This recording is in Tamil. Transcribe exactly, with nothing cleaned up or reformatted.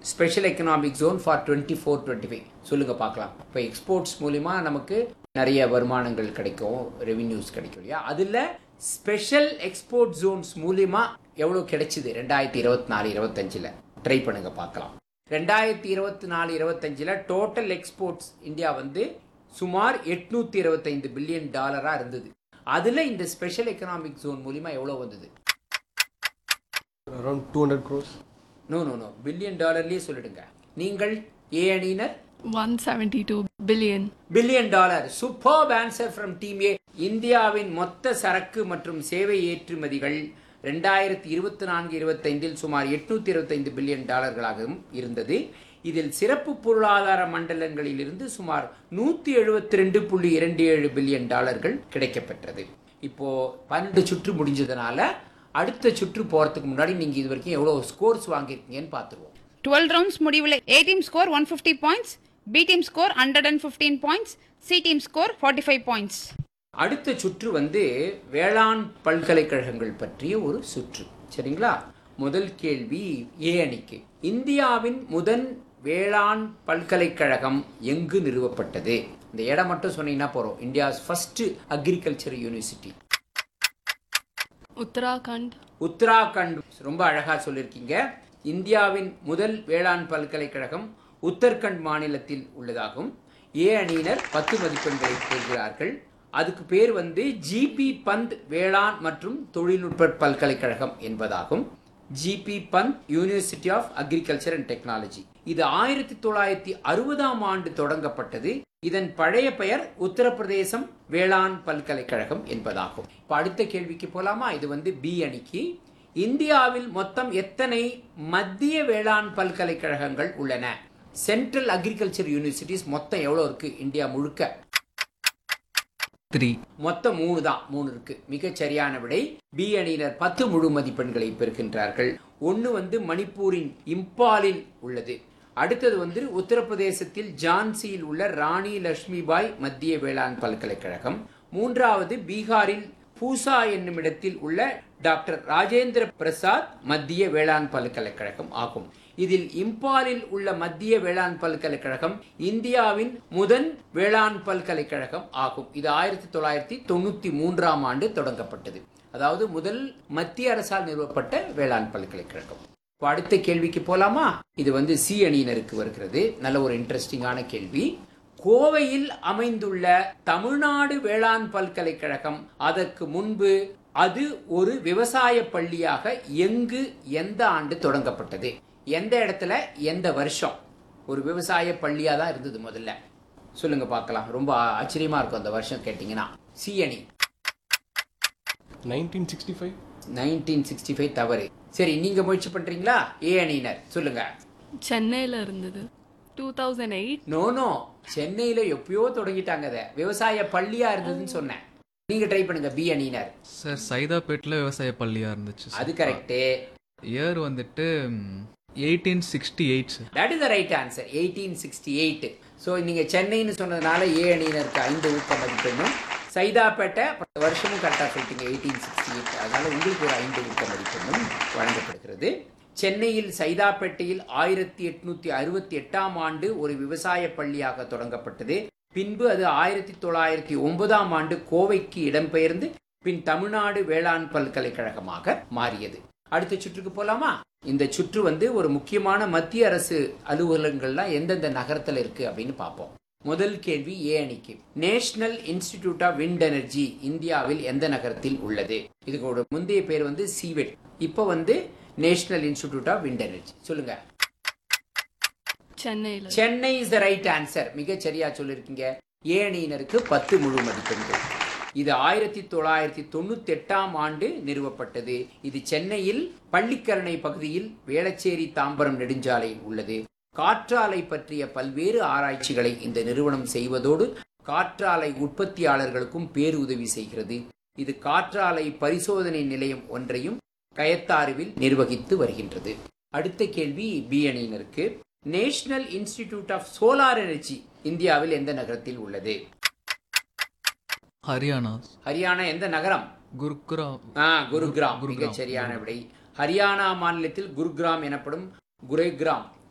Special economic zone for twenty four twenty five சொல்லுங்க பார்க்கலாம். இப்போ எக்ஸ்போர்ட்ஸ் மூலிமா நமக்கு நிறைய வருமானங்கள் கிடைக்கும், ரெவின்யூஸ் கிடைக்கும் இல்லையா? அதில் ஸ்பெஷல் எக்ஸ்போர்ட் ஜோன்ஸ் மூலிமா எவ்வளோ கிடைச்சிது ரெண்டாயிரத்தி இருபத்தி நாலு இருபத்தஞ்சில் ட்ரை பண்ணுங்க பார்க்கலாம். ரெண்டாயிரத்தி இருபத்தி நாலு இருபத்தஞ்சில் டோட்டல் எக்ஸ்போர்ட்ஸ் இந்தியா வந்து சுமார் எட்நூத்தி இருபத்தைந்து பில்லியன் டாலராக இருந்தது. அதில் இந்த ஸ்பெஷல் எக்கனாமிக் ஜோன் மூலிமா எவ்வளோ வந்தது? Around two hundred crores. No no no billion டாலர்லேயே சொல்லிடுங்க. நீங்கள் ஏ அணியினர் one seventy-two billion. Billion dollar. Superb answer from team A. இந்தியாவின் மொத்த சரக்கு மற்றும் சேவை ஏற்றுமதிகள் ரெண்டாயிரத்தி இருபத்தி நான்கு இருபத்தைந்தில் சுமார் எட்நூத்தி இருபத்தைந்து பில்லியன் டாலர்களாகவும் இருந்தது. இதில் சிறப்பு பொருளாதார மண்டலங்களில் இருந்து சுமார் நூத்தி எழுபத்தி ரெண்டு புள்ளி இரண்டு ஏழு பில்லியன் டாலர்கள் கிடைக்கப்பெற்றது. இப்போ பன்னெண்டு சுற்று முடிஞ்சதுனால அடுத்த சுற்று போறதுக்கு முன்னாடி நீங்க இது வரைக்கும் எவ்வளவு ஸ்கோர்ஸ் வாங்கியிருக்கீங்கன்னு பார்த்துருவோம். twelve ரவுண்ட்ஸ் முடிவில் A team score one hundred fifty points, B team score one hundred fifteen points, C team score forty-five points. அடுத்த சுற்று வந்து வேளாண் பல்கலைக்கழகங்கள் பற்றிய ஒரு சுற்று. சரிங்களா? முதல் கேள்வி ஏ அணிக்கு. இந்தியாவின் முதன் வேளாண் பல்கலைக்கழகம் எங்கு நிறுவப்பட்டது? இந்த இடம் மட்டும் சொன்னீங்கன்னா போறோம். India's first agriculture university. Uttarakhand. Uttarakhand. ரொம்ப அழகா சொல்லியிருக்கீங்க. இந்தியாவின் முதல் வேளாண் பல்கலைக்கழகம் உத்தரகண்ட் மாநிலத்தில் உள்ளதாகும். ஏ அணியினர் பத்து மதிப்பெண்களை பெறுகிறார்கள். அதுக்கு பேர் வந்து ஜிபி பந்த் வேளாண் மற்றும் தொழில்நுட்ப பல்கலைக்கழகம் என்பதாகும். GB bandh university of agriculture and technology. இது ஆயிரத்தி தொள்ளாயிரத்தி அறுபதாம் ஆண்டு தொடங்கப்பட்டது. இதன் பழைய பெயர் உத்தரப்பிரதேசம் வேளாண் பல்கலைக்கழகம் என்பதாகும். இப்ப அடுத்த கேள்விக்கு போலாமா? இது வந்து பி அணிக்கு. இந்தியாவில் மொத்தம் எத்தனை மத்திய வேளாண் பல்கலைக்கழகங்கள் உள்ளன? சென்ட்ரல் அக்ரிகல்ச்சர் யூனிவர்சிட்டிஸ் மொத்தம் எவ்வளவு இருக்கு இந்தியா முழுக்க? த்ரீ. மொத்தம் மூணு தான். மூணு இருக்கு. மிகச் சரியான விடை. பி அணியினர் பத்து முழு மதிப்பெண்களை பெறுகின்றார்கள். ஒன்னு வந்து மணிப்பூரின் இம்பாலில் உள்ளது. அடுத்தது வந்து உத்தரப்பிரதேசத்தில் ஜான்சியில் உள்ள ராணி லட்சுமிபாய் மத்திய வேளாண் பல்கலைக்கழகம். மூன்றாவது பீகாரில் பூசா என்னும் இடத்தில் உள்ள டாக்டர் ராஜேந்திர பிரசாத் மத்திய வேளாண் பல்கலைக்கழகம் ஆகும். இதில் இம்பாலில் உள்ள மத்திய வேளாண் பல்கலைக்கழகம் இந்தியாவின் முதன் வேளாண் பல்கலைக்கழகம் ஆகும். இது ஆயிரத்தி தொள்ளாயிரத்தி தொண்ணூத்தி மூன்றாம் ஆண்டு தொடங்கப்பட்டது. அதாவது முதல் மத்திய அரசால் நிறுவப்பட்ட வேளாண் பல்கலைக்கழகம். இப்போ அடுத்த கேள்விக்கு போலாமா? இது வந்து சி அணியினருக்கு வருகிறது. நல்ல ஒரு இன்ட்ரெஸ்டிங்கான கேள்வி. கோவையில் அமைந்துள்ள தமிழ்நாடு வேளாண் பல்கலைக்கழகம் அதற்கு முன்பு அது ஒரு விவசாய பள்ளியாக எங்கு எந்த ஆண்டு தொடங்கப்பட்டது? எந்த இடத்துல எந்த வருஷம்? ஒரு விவசாய பள்ளியா தான் இருந்தது முதல்ல. சொல்லுங்க பார்க்கலாம். ரொம்ப ஆச்சரியமா இருக்கும் அந்த வருஷம் கேட்டீங்கன்னா. சி அணி nineteen sixty-five. Nineteen sixty five தவறு. சரி, நீங்க முயற்சி பண்றீங்களா? ஏ அணியினர் சொல்லுங்க. சென்னையில இருந்தது two thousand eight. No no சென்னையில எப்பயோ தொடங்கிட்டாங்க. அதை விவசாய பள்ளியா இருந்ததுன்னு சொன்னேன். நீங்க ட்ரை பண்ணுங்க. பி அணியினர். சார் சைதாப்பேட்டில் விவசாய பள்ளியா இருந்துச்சு. அது கரெக்ட். இயர் வந்துட்டு eighteen sixty eight sir. That is the right answer. Eighteen sixty eight. So நீங்க சென்னைன்னு சொன்னதுனால ஏ அணியினருக்கு ஐந்து ஊக்க மதிப்பெண்ணும், சைதாப்பேட்டை வருஷமும் கரெக்டாக சொல்லிட்டீங்க எயிட்டீன் சிக்ஸ்டி எயிட். அதனால உங்களுக்கு ஒரு ஐந்து ஊக்க மதிப்பெண்ணும் வழங்கப்படுகிறது. சென்னையில் சைதாப்பேட்டையில் ஆயிரத்தி எட்நூத்தி அறுபத்தி எட்டாம் ஆண்டு ஒரு விவசாய பள்ளியாக தொடங்கப்பட்டது. பின்பு அது ஆயிரத்தி தொள்ளாயிரத்தி ஒன்பதாம் ஆண்டு கோவைக்கு இடம்பெயர்ந்து பின் தமிழ்நாடு வேளாண் பல்கலைக்கழகமாக மாறியது. அடுத்த சுற்றுக்கு போலாமா? இந்த சுற்று வந்து ஒரு முக்கியமான மத்திய அரசு அலுவலகங்கள்லாம் எந்தெந்த நகரத்தில் இருக்கு அப்படின்னு பார்ப்போம். முதல் கேள்வி ஏ அணிக்கு. National institute of wind energy இந்தியாவில் எந்த நகரத்தில் உள்ளது? இதுக்கு முந்தைய பேர் வந்து சிவெட். இப்போ வந்து national institute of wind energy. சொல்லுங்க. சென்னையில. Chennai is the right answer. மிக சரியா சொல்லிருக்கீங்க. ஏ அணியினருக்கு பத்து முழு மதிப்பெண்கள். இது ஆயிரத்தி தொள்ளாயிரத்தி தொண்ணூத்தி எட்டாம் ஆண்டு நிறுவப்பட்டது. இது சென்னையில் பள்ளிக்கரணை பகுதியில் வேளச்சேரி தாம்பரம் நெடுஞ்சாலை உள்ளது. காற்றாலை பற்றிய பல்வேறு ஆராய்ச்சிகளை இந்த நிறுவனம் செய்வதோடு காற்றாலை உற்பத்தியாளர்களுக்கும் பேருதவி செய்கிறது. இது காற்றாலை பரிசோதனை நிலையம் ஒன்றையும் கயத்தாறுவில் நிர்வகித்து வருகின்றது. அடுத்த கேள்வி பி அணியினருக்கு. National institute of solar energy இந்தியாவில் எந்த நகரத்தில் உள்ளது? ஹரியானா. ஹரியானா எந்த நகரம்? குருகிராம். ஆ குருகிராம். மிக சரியான விடை. ஹரியானா மாநிலத்தில் குருகிராம் எனப்படும் குரேகிராம்